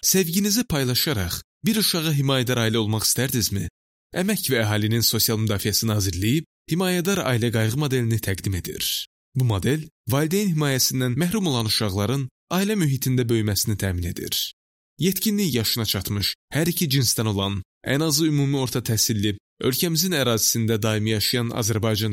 Sevginizi paylaşaraq bir uşağa himayədar ailə olmaq istərdinizmi? Əmək və Əhalinin Sosial Müdafiəsi Nazirliyi himayədar ailə qayğı modelini təqdim edir. Bu model valideyn himayəsindən məhrum olan uşaqların ailə mühitində böyüməsini təmin edir. Yetkinlik yaşına çatmış, hər iki cinsdən olan, ən azı ümumi orta təhsilli, ölkəmizin ərazisində daimi yaşayan Azərbaycan